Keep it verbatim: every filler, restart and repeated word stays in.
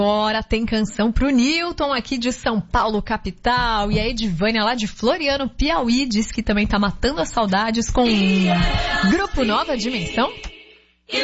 Agora tem canção pro Newton aqui de São Paulo, capital. E a Edivânia lá de Floriano, Piauí, diz que também tá matando as saudades com Grupo Nova Dimensão.